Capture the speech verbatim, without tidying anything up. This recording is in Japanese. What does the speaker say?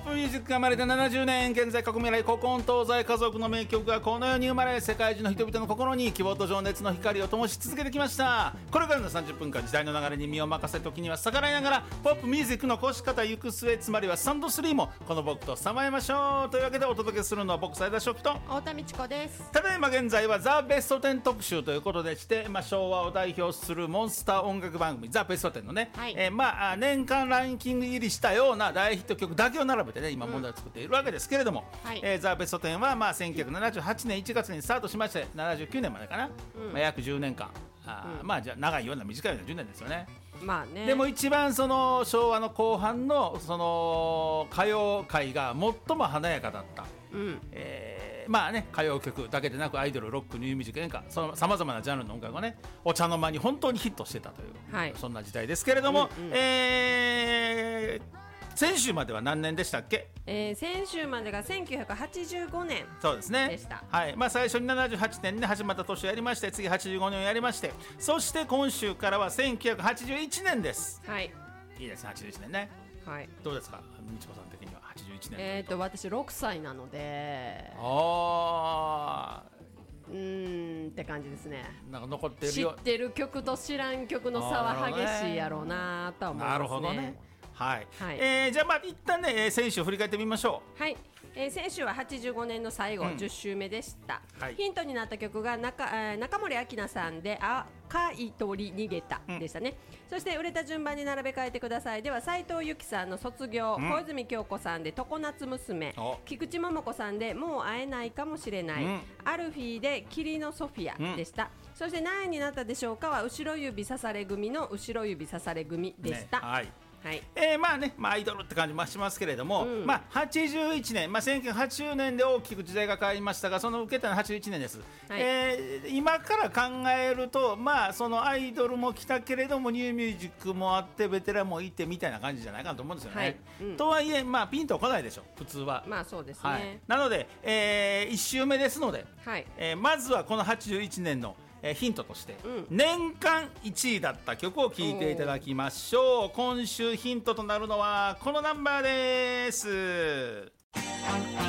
プミュージックが生まれてななじゅうねん、現在、過去未来、古今東西、家族の名曲がこの世に生まれ、世界中の人々の心に希望と情熱の光を灯し続けてきました。これからのさんじゅっぷんかん、時代の流れに身を任せ、時には逆らいながらポップミュージックの越し方、行く末、つまりはスタンドスリーもこの僕とさまえましょう。というわけでお届けするのは僕、斉田初期と太田美智子です。 ただいま現在はザ・ベストテン特集ということでして、まあ、昭和を代表するモンスター音楽番組ザ・ベストテンのね、 はい、 えーまあ、年間ランキング入りしたような大ヒット曲だけを並べてね、今問題を作っているわけですけれども、うん、はい、えー、ザ・ベストテンはまあせんきゅうひゃくななじゅうはちねんいちがつにスタートしまして、ななじゅうきゅうねんまでかな、うん、まあ、約じゅうねんかん、あ、うん、まあじゃあ長いような短いようなじゅうねんですよね。 まあね、 でも一番その昭和の後半のその歌謡界が最も華やかだった、うん、えー、まあね、歌謡曲だけでなくアイドル、ロック、ニューミュージック、演歌、さまざまなジャンルの音楽がね、お茶の間に本当にヒットしてたという、はい、そんな時代ですけれども、うんうん、えー先週までは何年でしたっけ？ えー、先週までがせんきゅうひゃくはちじゅうごねんそうですねでした。 はい、まあ、最初にななじゅうはちねんで始まった年をやりまして、次はちじゅうごねんをやりまして、そして今週からはせんきゅうひゃくはちじゅういちねんです。 はい、 いいですね、はちじゅういちねんね。はい、どうですか、みちこさん的にははちじゅういちねん。 えーと私ろくさいなので、 あうーんって感じですね。 なんか残ってるよ、 知ってる曲と知らん曲の差は激しいやろうなとは思いますね。 なるほどね。はい、はい、えー、じゃあまあ一旦ね、先週振り返ってみましょう。はい、えー、先週ははちじゅうごねんの最後、うん、じゅっしゅうめでした、はい、ヒントになった曲が中、えー、中森明菜さんで赤い鳥逃げたでしたね、うん、そして売れた順番に並べ替えてくださいでは、斉藤由貴さんの卒業、うん、小泉京子さんで常夏娘、菊池桃子さんでもう会えないかもしれない、うん、アルフィーで霧のソフィアでした、うん、そして何位になったでしょうかは後ろ指刺され組の後ろ指刺され組でした、ね、はい、はい、えー、まあね、まあ、アイドルって感じもしますけれども、うん、まあ、はちじゅういちねん、まあ、せんきゅうひゃくはちじゅうねんで大きく時代が変わりましたが、その受けたのははちじゅういちねんです、はい、えー、今から考えると、まあ、そのアイドルも来たけれどもニューミュージックもあってベテランもいてみたいな感じじゃないかなと思うんですよね、はい、うん、とはいえ、まあ、ピンとこないでしょ普通は。 まあそうですね、はい、 なので、えー、いち週目ですので、はい、えー、まずはこのはちじゅういちねんのえー、ヒントとして、うん、年間いちいだった曲を聴いていただきましょう。今週ヒントとなるのはこのナンバーです。